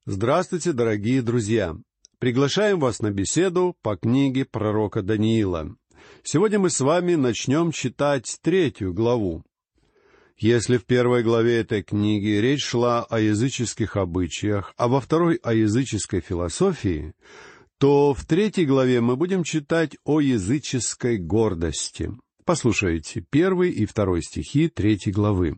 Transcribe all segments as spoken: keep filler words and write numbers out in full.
Здравствуйте, дорогие друзья! Приглашаем вас на беседу по книге пророка Даниила. Сегодня мы с вами начнем читать третью главу. Если в первой главе этой книги речь шла о языческих обычаях, а во второй — о языческой философии, то в третьей главе мы будем читать о языческой гордости. Послушайте первый и второй стихи третьей главы.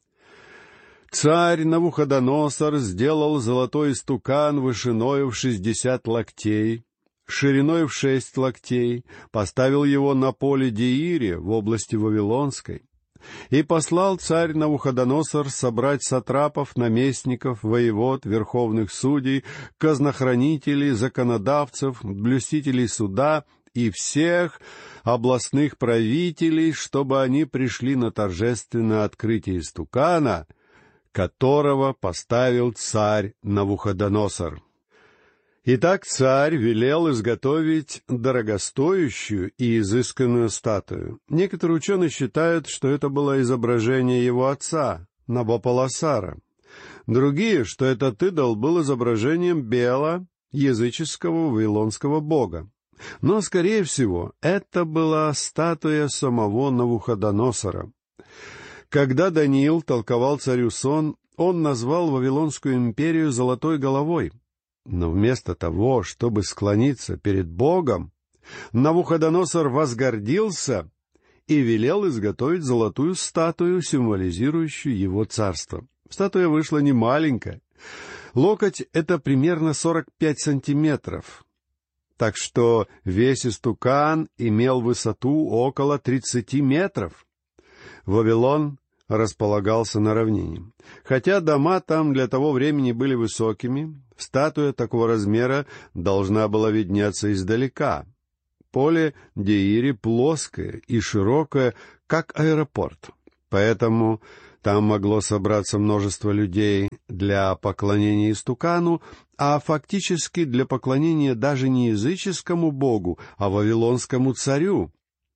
«Царь Навуходоносор сделал золотой истукан вышиною в шестьдесят локтей, шириной в шесть локтей, поставил его на поле Деире в области Вавилонской. И послал царь Навуходоносор собрать сатрапов, наместников, воевод, верховных судей, казнохранителей, законодавцев, блюстителей суда и всех областных правителей, чтобы они пришли на торжественное открытие истукана, которого поставил царь Навуходоносор. Итак, царь велел изготовить дорогостоящую и изысканную статую. Некоторые ученые считают, что это было изображение его отца, Набополосара. Другие, что этот идол был изображением Бела, языческого вавилонского бога. Но, скорее всего, это была статуя самого Навуходоносора. Когда Даниил толковал царю сон, он назвал Вавилонскую империю «золотой головой». Но вместо того, чтобы склониться перед Богом, Навуходоносор возгордился и велел изготовить золотую статую, символизирующую его царство. Статуя вышла немаленькая. Локоть — это примерно сорок пять сантиметров. Так что весь истукан имел высоту около тридцати метров. Вавилон располагался на равнине. Хотя дома там для того времени были высокими, статуя такого размера должна была виднеться издалека. Поле Деири плоское и широкое, как аэропорт. Поэтому там могло собраться множество людей для поклонения истукану, а фактически для поклонения даже не языческому богу, а вавилонскому царю.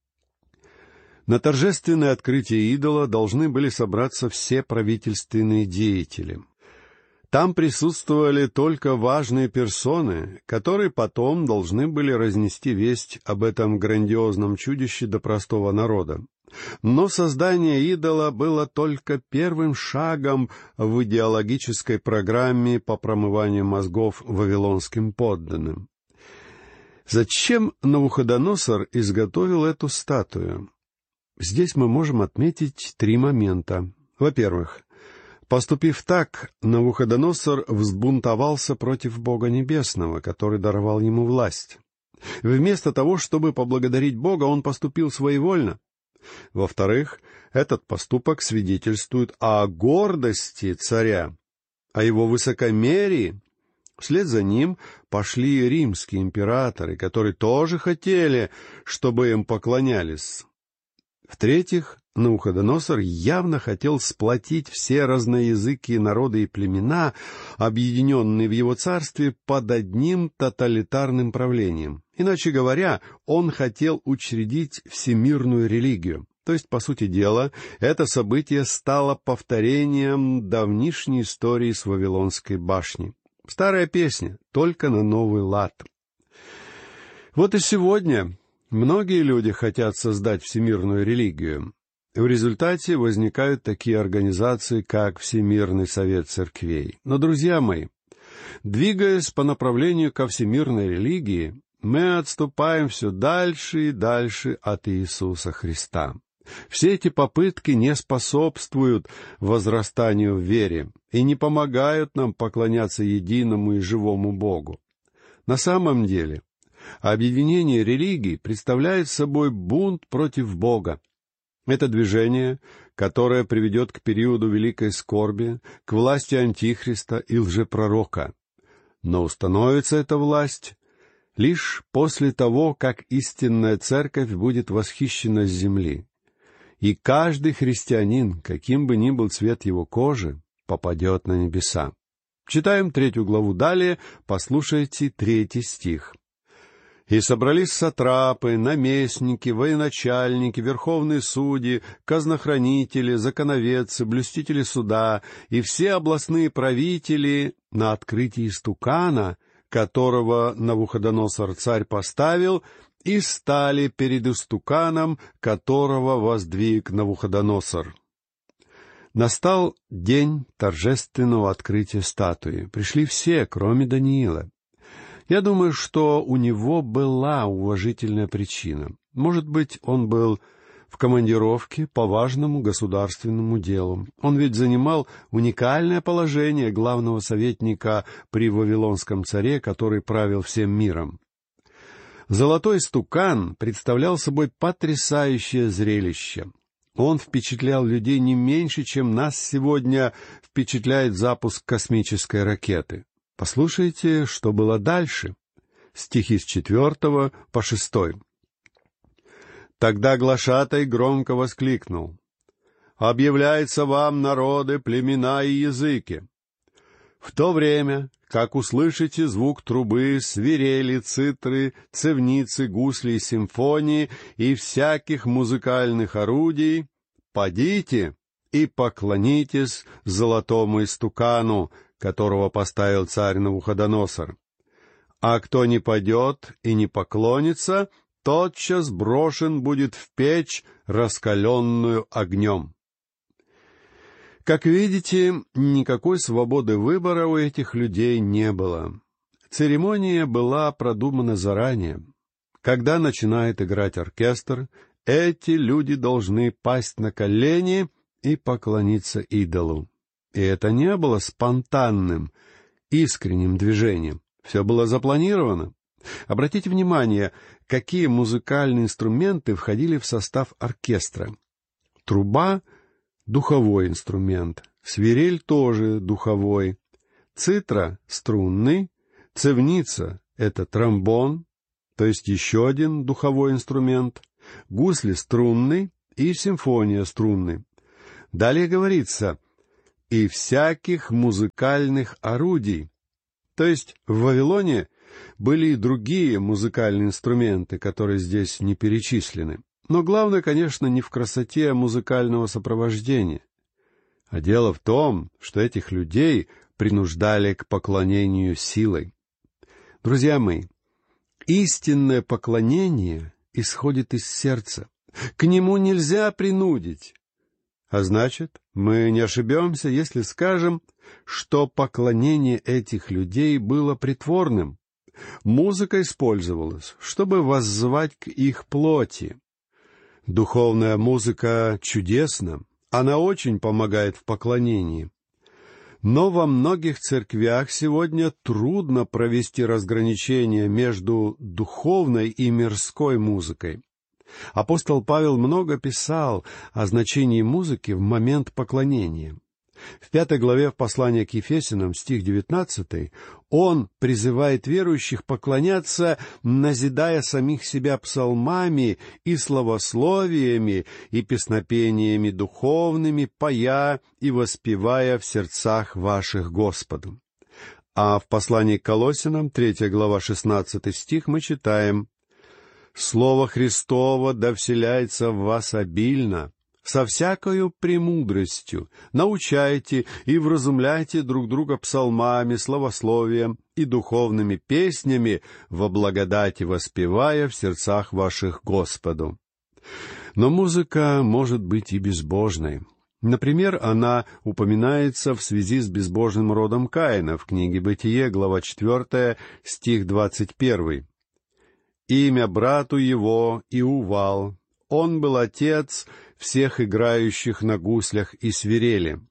На торжественное открытие идола должны были собраться все правительственные деятели. Там присутствовали только важные персоны, которые потом должны были разнести весть об этом грандиозном чудище до простого народа. Но создание идола было только первым шагом в идеологической программе по промыванию мозгов вавилонским подданным. Зачем Навуходоносор изготовил эту статую? Здесь мы можем отметить три момента. Во-первых, поступив так, Навуходоносор взбунтовался против Бога Небесного, который даровал ему власть. Вместо того, чтобы поблагодарить Бога, он поступил своевольно. Во-вторых, этот поступок свидетельствует о гордости царя, о его высокомерии. Вслед за ним пошли римские императоры, которые тоже хотели, чтобы им поклонялись. В-третьих, Навуходоносор явно хотел сплотить все разноязыкие народы и племена, объединенные в его царстве, под одним тоталитарным правлением. Иначе говоря, он хотел учредить всемирную религию. То есть, по сути дела, это событие стало повторением давнишней истории с Вавилонской башней. Старая песня, только на новый лад. Вот и сегодня многие люди хотят создать всемирную религию. В результате возникают такие организации, как Всемирный совет церквей. Но, друзья мои, двигаясь по направлению ко всемирной религии, мы отступаем все дальше и дальше от Иисуса Христа. Все эти попытки не способствуют возрастанию в вере и не помогают нам поклоняться единому и живому Богу. На самом деле, объединение религий представляет собой бунт против Бога. Это движение, которое приведет к периоду великой скорби, к власти Антихриста и лжепророка. Но установится эта власть лишь после того, как истинная церковь будет восхищена с земли. И каждый христианин, каким бы ни был цвет его кожи, попадет на небеса. Читаем третью главу далее, послушайте третий стих. И собрались сатрапы, наместники, военачальники, верховные судьи, казнохранители, законоведцы, блюстители суда и все областные правители на открытии истукана, которого Навуходоносор царь поставил, и стали перед истуканом, которого воздвиг Навуходоносор. Настал день торжественного открытия статуи. Пришли все, кроме Даниила. Я думаю, что у него была уважительная причина. Может быть, он был в командировке по важному государственному делу. Он ведь занимал уникальное положение главного советника при Вавилонском царе, который правил всем миром. Золотой истукан представлял собой потрясающее зрелище. Он впечатлял людей не меньше, чем нас сегодня впечатляет запуск космической ракеты. Послушайте, что было дальше. Стихи с четвертого по шестой. «Тогда глашатай громко воскликнул: объявляется вам, народы, племена и языки. В то время, как услышите звук трубы, свирели, цитры, цевницы, гусли и симфонии и всяких музыкальных орудий, подите и поклонитесь золотому истукану, которого поставил царь Навуходоносор. А кто не падет и не поклонится, тотчас брошен будет в печь, раскаленную огнем». Как видите, никакой свободы выбора у этих людей не было. Церемония была продумана заранее. Когда начинает играть оркестр, эти люди должны пасть на колени и поклониться идолу. И это не было спонтанным, искренним движением. Все было запланировано. Обратите внимание, какие музыкальные инструменты входили в состав оркестра. Труба — духовой инструмент, свирель тоже духовой, цитра — струнный, цевница — это тромбон, то есть еще один духовой инструмент, гусли — струнный и симфония — струнный. Далее говорится «и всяких музыкальных орудий». То есть в Вавилоне были и другие музыкальные инструменты, которые здесь не перечислены. Но главное, конечно, не в красоте музыкального сопровождения. А дело в том, что этих людей принуждали к поклонению силой. Друзья мои, истинное поклонение исходит из сердца. К нему нельзя принудить. А значит, мы не ошибемся, если скажем, что поклонение этих людей было притворным. Музыка использовалась, чтобы воззвать к их плоти. Духовная музыка чудесна, она очень помогает в поклонении. Но во многих церквях сегодня трудно провести разграничение между духовной и мирской музыкой. Апостол Павел много писал о значении музыки в момент поклонения. В пятой главе послания к Ефесянам, стих девятнадцатый, он призывает верующих поклоняться, назидая самих себя псалмами и славословиями и песнопениями духовными, поя и воспевая в сердцах ваших Господу. А в послании к Колоссянам, третья глава, шестнадцатый стих, мы читаем: «Слово Христово да вселяется в вас обильно, со всякою премудростью научайте и вразумляйте друг друга псалмами, славословием и духовными песнями, во благодати воспевая в сердцах ваших Господу». Но музыка может быть и безбожной. Например, она упоминается в связи с безбожным родом Каина в книге «Бытие», глава четвертая, стих двадцать первый. «Имя брату его Иувал, он был отец всех играющих на гуслях и свирели».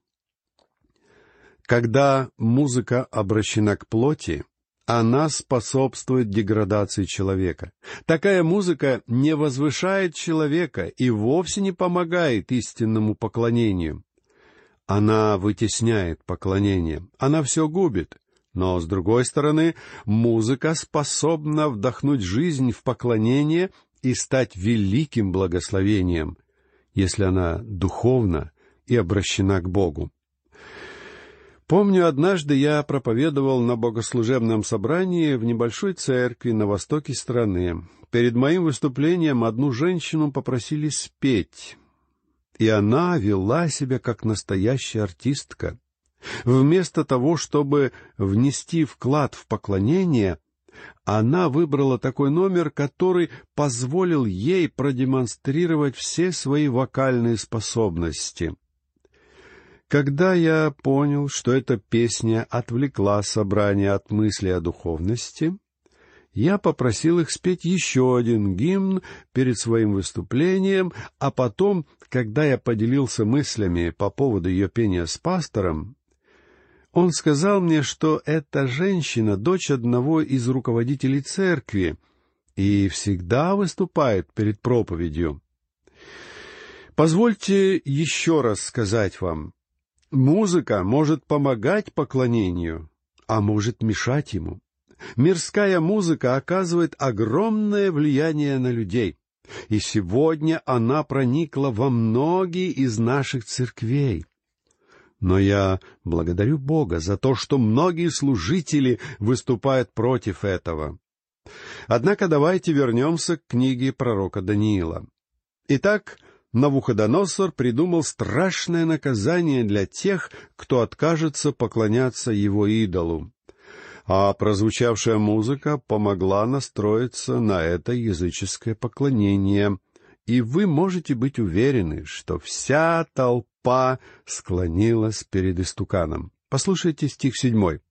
Когда музыка обращена к плоти, она способствует деградации человека. Такая музыка не возвышает человека и вовсе не помогает истинному поклонению. Она вытесняет поклонение, она все губит. Но, с другой стороны, музыка способна вдохнуть жизнь в поклонение и стать великим благословением, если она духовна и обращена к Богу. Помню, однажды я проповедовал на богослужебном собрании в небольшой церкви на востоке страны. Перед моим выступлением одну женщину попросили спеть, и она вела себя как настоящая артистка. Вместо того, чтобы внести вклад в поклонение, она выбрала такой номер, который позволил ей продемонстрировать все свои вокальные способности. Когда я понял, что эта песня отвлекла собрание от мысли о духовности, я попросил их спеть еще один гимн перед своим выступлением, а потом, когда я поделился мыслями по поводу ее пения с пастором, он сказал мне, что эта женщина — дочь одного из руководителей церкви и всегда выступает перед проповедью. Позвольте еще раз сказать вам, музыка может помогать поклонению, а может мешать ему. Мирская музыка оказывает огромное влияние на людей, и сегодня она проникла во многие из наших церквей. Но я благодарю Бога за то, что многие служители выступают против этого. Однако давайте вернемся к книге пророка Даниила. Итак, Навуходоносор придумал страшное наказание для тех, кто откажется поклоняться его идолу. А прозвучавшая музыка помогла настроиться на это языческое поклонение. И вы можете быть уверены, что вся толпа склонилась перед истуканом. Послушайте стих седьмой.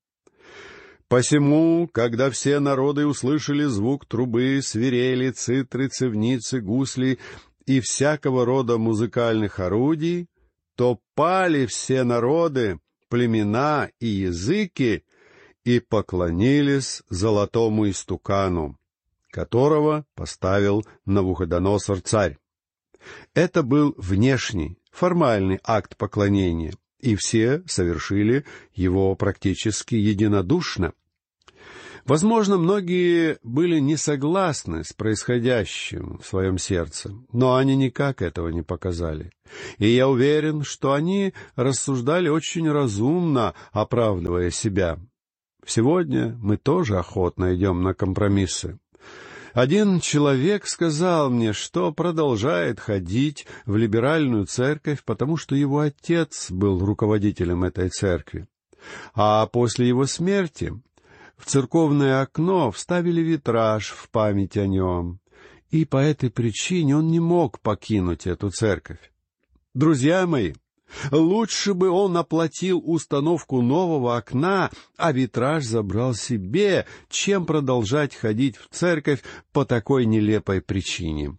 «Посему, когда все народы услышали звук трубы, свирели, цитры, цевницы, гусли и всякого рода музыкальных орудий, то пали все народы, племена и языки и поклонились золотому истукану, которого поставил Навуходоносор царь». Это был внешний, формальный акт поклонения, и все совершили его практически единодушно. Возможно, многие были не согласны с происходящим в своем сердце, но они никак этого не показали. И я уверен, что они рассуждали очень разумно, оправдывая себя. Сегодня мы тоже охотно идем на компромиссы. Один человек сказал мне, что продолжает ходить в либеральную церковь, потому что его отец был руководителем этой церкви. А после его смерти в церковное окно вставили витраж в память о нем, и по этой причине он не мог покинуть эту церковь. Друзья мои, лучше бы он оплатил установку нового окна, а витраж забрал себе, чем продолжать ходить в церковь по такой нелепой причине.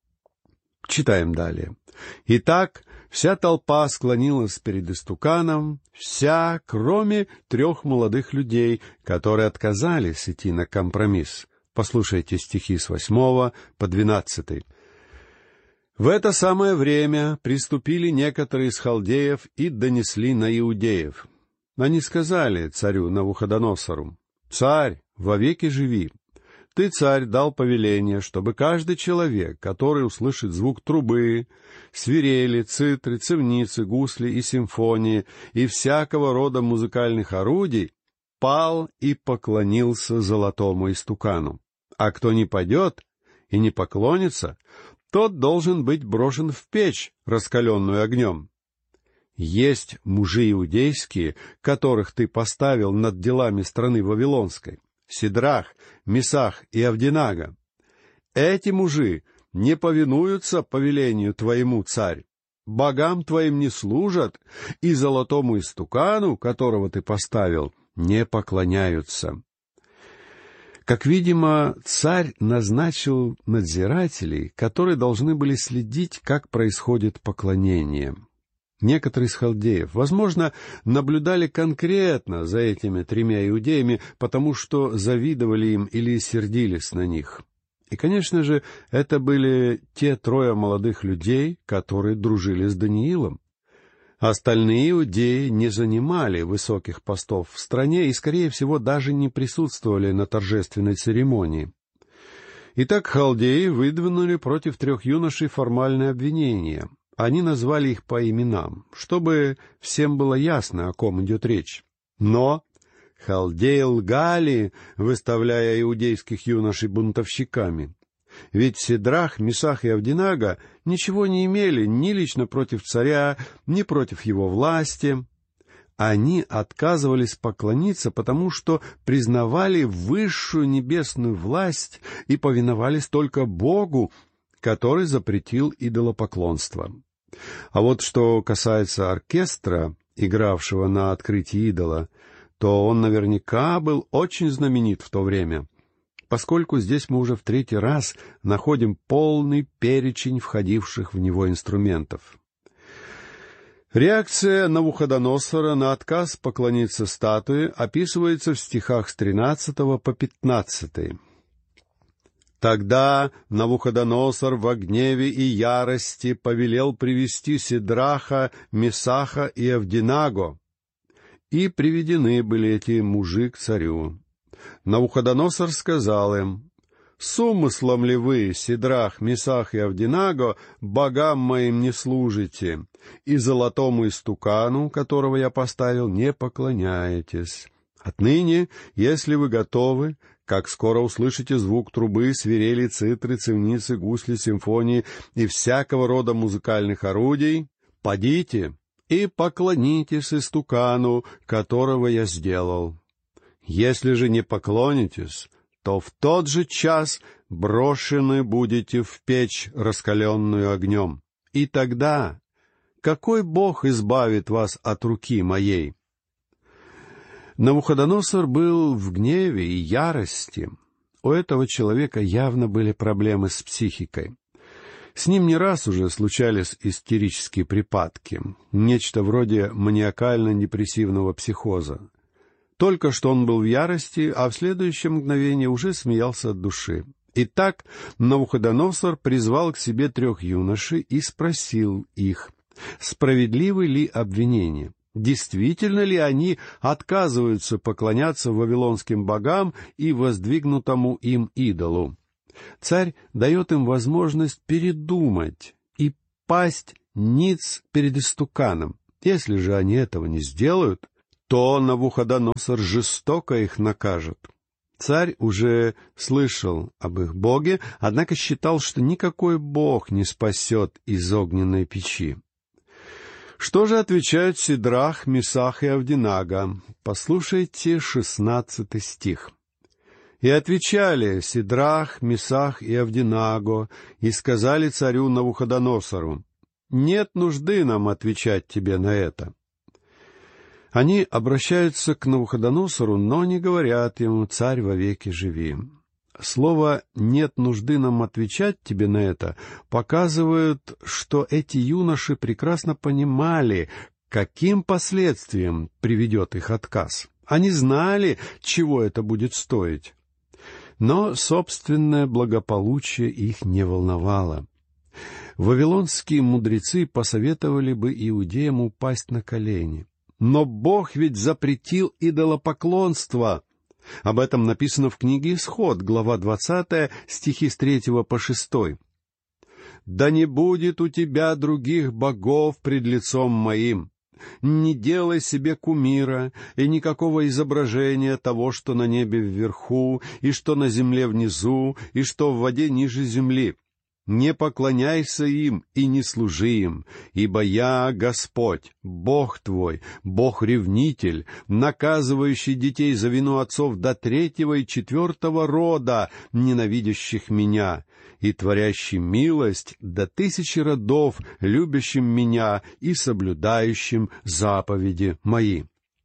Читаем далее. «Итак, вся толпа склонилась перед истуканом, вся, кроме трех молодых людей, которые отказались идти на компромисс». Послушайте стихи с восьмого по двенадцатый. «В это самое время приступили некоторые из халдеев и донесли на иудеев. Они сказали царю Навуходоносору: «Царь, вовеки живи! Ты, царь, дал повеление, чтобы каждый человек, который услышит звук трубы, свирели, цитры, цевницы, гусли и симфонии и всякого рода музыкальных орудий, пал и поклонился золотому истукану. А кто не падет и не поклонится, тот должен быть брошен в печь, раскаленную огнем. Есть мужи иудейские, которых ты поставил над делами страны Вавилонской: Сидрах, Месах и Авдинага. Эти мужи не повинуются повелению твоему, царь, богам твоим не служат, и золотому истукану, которого ты поставил, не поклоняются». Как видимо, царь назначил надзирателей, которые должны были следить, как происходит поклонение. Некоторые из халдеев, возможно, наблюдали конкретно за этими тремя иудеями, потому что завидовали им или сердились на них. И, конечно же, это были те трое молодых людей, которые дружили с Даниилом. Остальные иудеи не занимали высоких постов в стране и, скорее всего, даже не присутствовали на торжественной церемонии. Итак, халдеи выдвинули против трех юношей формальное обвинение. Они назвали их по именам, чтобы всем было ясно, о ком идет речь. Но халдеи лгали, выставляя иудейских юношей бунтовщиками. Ведь Сидрах, Месах и Авденаго ничего не имели ни лично против царя, ни против его власти. Они отказывались поклониться, потому что признавали высшую небесную власть и повиновались только Богу, который запретил идолопоклонство. А вот что касается оркестра, игравшего на открытии идола, то он наверняка был очень знаменит в то время, поскольку здесь мы уже в третий раз находим полный перечень входивших в него инструментов. Реакция Навуходоносора на отказ поклониться статуе описывается в стихах с тринадцатого по пятнадцатый. «Тогда Навуходоносор во гневе и ярости повелел привести Сидраха, Месаха и Авденаго, и приведены были эти мужи к царю. Навуходоносор сказал им: «С умыслом ли вы, Сидрах, Месах и Авденаго, богам моим не служите, и золотому истукану, которого я поставил, не поклоняетесь? Отныне, если вы готовы, как скоро услышите звук трубы, свирели, цитры, цивницы, гусли, симфонии и всякого рода музыкальных орудий, подите и поклонитесь истукану, которого я сделал. Если же не поклонитесь, то в тот же час брошены будете в печь, раскаленную огнем. И тогда какой Бог избавит вас от руки моей?» Навуходоносор был в гневе и ярости. У этого человека явно были проблемы с психикой. С ним не раз уже случались истерические припадки, нечто вроде маниакально-депрессивного психоза. Только что он был в ярости, а в следующее мгновение уже смеялся от души. Итак, Навуходоносор призвал к себе трех юношей и спросил их, справедливы ли обвинения, действительно ли они отказываются поклоняться вавилонским богам и воздвигнутому им идолу. Царь дает им возможность передумать и пасть ниц перед истуканом. Если же они этого не сделают, то Навуходоносор жестоко их накажет. Царь уже слышал об их боге, однако считал, что никакой бог не спасет из огненной печи. Что же отвечают Сидрах, Месах и Авденаго? Послушайте шестнадцатый стих. «И отвечали Сидрах, Месах и Авденаго, и сказали царю Навуходоносору: нет нужды нам отвечать тебе на это». Они обращаются к Навуходоносору, но не говорят ему: «Царь, вовеки живи». Слово «нет нужды нам отвечать тебе на это» показывает, что эти юноши прекрасно понимали, каким последствиям приведет их отказ. Они знали, чего это будет стоить. Но собственное благополучие их не волновало. Вавилонские мудрецы посоветовали бы иудеям упасть на колени. Но Бог ведь запретил идолопоклонство. Об этом написано в книге Исход, глава двадцатая, стихи с третьего по шестой. «Да не будет у тебя других богов пред лицом моим. Не делай себе кумира и никакого изображения того, что на небе вверху, и что на земле внизу, и что в воде ниже земли. Не поклоняйся им и не служи им, ибо я, Господь, Бог твой, Бог-ревнитель, наказывающий детей за вину отцов до третьего и четвертого рода, ненавидящих меня, и творящий милость до тысячи родов, любящим меня и соблюдающим заповеди мои».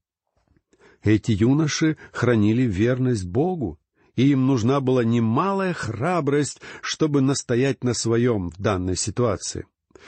Эти юноши хранили верность Богу, и им нужна была немалая храбрость, чтобы настоять на своем в данной ситуации.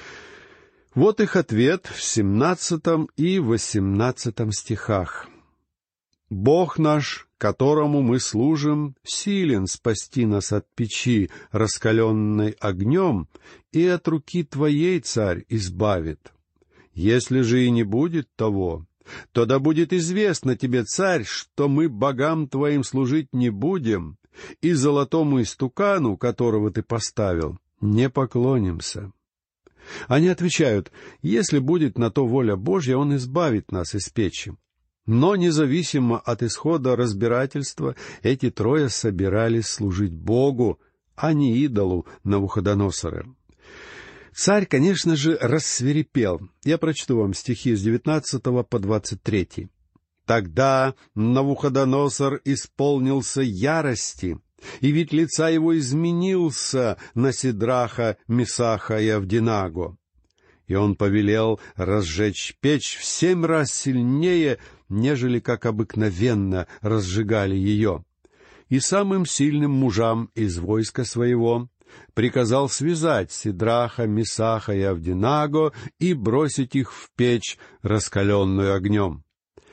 Вот их ответ в семнадцатом и восемнадцатом стихах. «Бог наш, которому мы служим, силен спасти нас от печи, раскаленной огнем, и от руки твоей, царь, избавит. Если же и не будет того, то да будет известно тебе, царь, что мы богам твоим служить не будем, и золотому истукану, которого ты поставил, не поклонимся». Они отвечают: если будет на то воля Божья, Он избавит нас из печи. Но независимо от исхода разбирательства, эти трое собирались служить Богу, а не идолу Навуходоносора. Царь, конечно же, рассвирепел. Я прочту вам стихи с девятнадцатого по двадцать третий. «Тогда Навуходоносор исполнился ярости, и вид лица его изменился на Сидраха, Месаха и Авденаго. И он повелел разжечь печь в семь раз сильнее, нежели как обыкновенно разжигали ее. И самым сильным мужам из войска своего приказал связать Сидраха, Месаха и Авденаго и бросить их в печь, раскаленную огнем.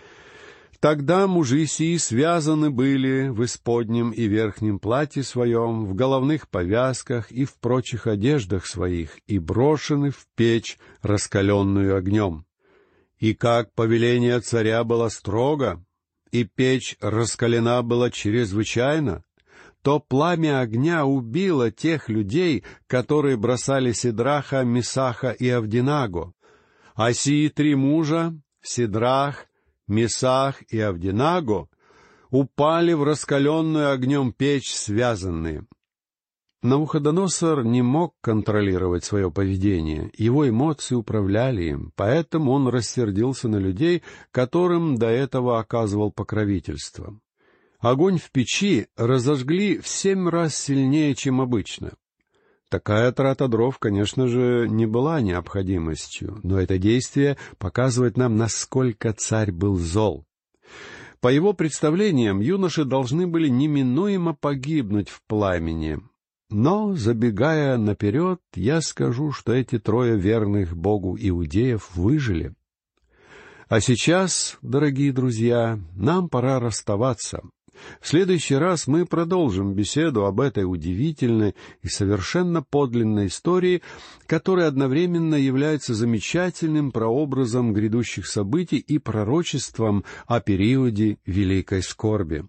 Тогда мужи сии связаны были в исподнем и верхнем платье своем, в головных повязках и в прочих одеждах своих, и брошены в печь, раскаленную огнем. И как повеление царя было строго, и печь раскалена была чрезвычайно, то пламя огня убило тех людей, которые бросали Сидраха, Месаха и Авденаго. А сии три мужа, Сидрах, Месах и Авденаго, упали в раскаленную огнем печь связанные. Навуходоносор не мог контролировать свое поведение, его эмоции управляли им, поэтому он рассердился на людей, которым до этого оказывал покровительство. Огонь в печи разожгли в семь раз сильнее, чем обычно. Такая трата дров, конечно же, не была необходимостью, но это действие показывает нам, насколько царь был зол. По его представлениям, юноши должны были неминуемо погибнуть в пламени. Но, забегая наперед, я скажу, что эти трое верных Богу иудеев выжили. А сейчас, дорогие друзья, нам пора расставаться. В следующий раз мы продолжим беседу об этой удивительной и совершенно подлинной истории, которая одновременно является замечательным прообразом грядущих событий и пророчеством о периоде великой скорби.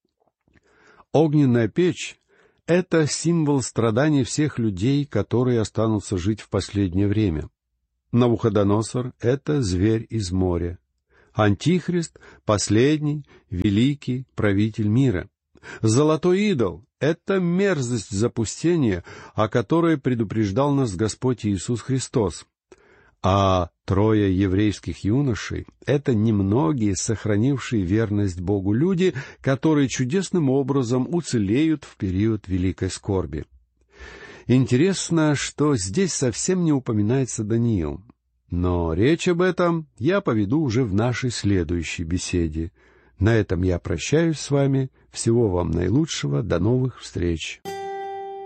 Огненная печь — это символ страданий всех людей, которые останутся жить в последнее время. Навуходоносор — это зверь из моря. Антихрист — последний, великий правитель мира. Золотой идол — это мерзость запустения, о которой предупреждал нас Господь Иисус Христос. А трое еврейских юношей — это немногие, сохранившие верность Богу люди, которые чудесным образом уцелеют в период великой скорби. Интересно, что здесь совсем не упоминается Даниил. Но речь об этом я поведу уже в нашей следующей беседе. На этом я прощаюсь с вами. Всего вам наилучшего. До новых встреч.